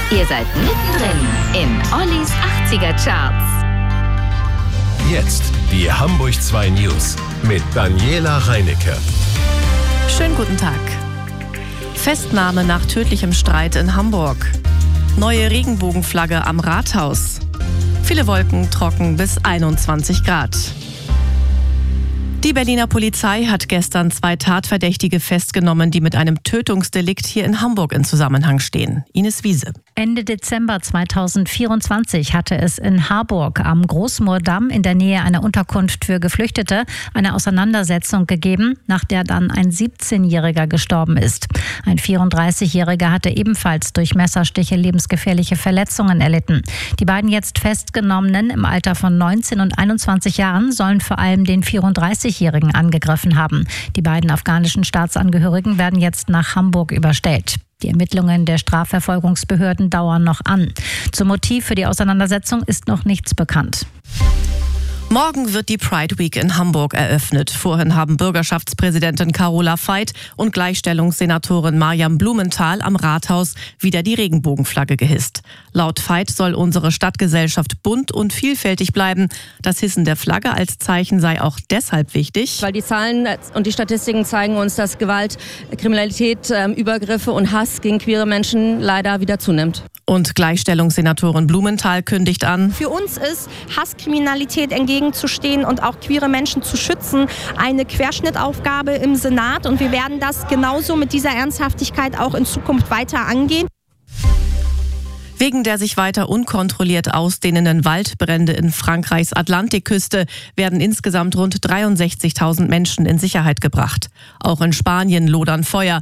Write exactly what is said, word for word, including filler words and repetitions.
Ihr seid mittendrin im Ollis achtziger Charts. Jetzt die Hamburg zwei News mit Daniela Reinecke. Schönen guten Tag. Festnahme nach tödlichem Streit in Hamburg. Neue Regenbogenflagge am Rathaus. Viele Wolken, trocken bis einundzwanzig Grad. Die Berliner Polizei hat gestern zwei Tatverdächtige festgenommen, die mit einem Tötungsdelikt hier in Hamburg in Zusammenhang stehen. Ines Wiese. Ende Dezember zweitausendvierundzwanzig hatte es in Harburg am Großmoordamm in der Nähe einer Unterkunft für Geflüchtete eine Auseinandersetzung gegeben, nach der dann ein siebzehnjähriger gestorben ist. Ein vierunddreißigjähriger hatte ebenfalls durch Messerstiche lebensgefährliche Verletzungen erlitten. Die beiden jetzt Festgenommenen im Alter von neunzehn und einundzwanzig Jahren sollen vor allem den vierunddreißigjährigen angegriffen haben. Die beiden afghanischen Staatsangehörigen werden jetzt nach Hamburg überstellt. Die Ermittlungen der Strafverfolgungsbehörden dauern noch an. Zum Motiv für die Auseinandersetzung ist noch nichts bekannt. Morgen wird die Pride Week in Hamburg eröffnet. Vorhin haben Bürgerschaftspräsidentin Carola Veit und Gleichstellungssenatorin Maryam Blumenthal am Rathaus wieder die Regenbogenflagge gehisst. Laut Veit soll unsere Stadtgesellschaft bunt und vielfältig bleiben. Das Hissen der Flagge als Zeichen sei auch deshalb wichtig, weil die Zahlen und die Statistiken zeigen uns, dass Gewalt, Kriminalität, Übergriffe und Hass gegen queere Menschen leider wieder zunimmt. Und Gleichstellungssenatorin Blumenthal kündigt an: Für uns ist Hasskriminalität entgegenzustehen und auch queere Menschen zu schützen eine Querschnittaufgabe im Senat. Und wir werden das genauso mit dieser Ernsthaftigkeit auch in Zukunft weiter angehen. Wegen der sich weiter unkontrolliert ausdehnenden Waldbrände in Frankreichs Atlantikküste werden insgesamt rund dreiundsechzigtausend Menschen in Sicherheit gebracht. Auch in Spanien lodern Feuer.